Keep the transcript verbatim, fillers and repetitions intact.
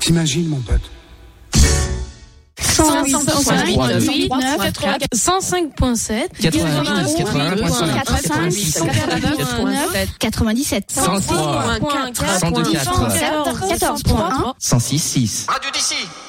T'imagines, mon pote? cent cinq point sept quatre-vingt-dix, quatre-vingt-dix-sept cent trois, cent deux, quatorze point un cent six, six. Radio d'ici.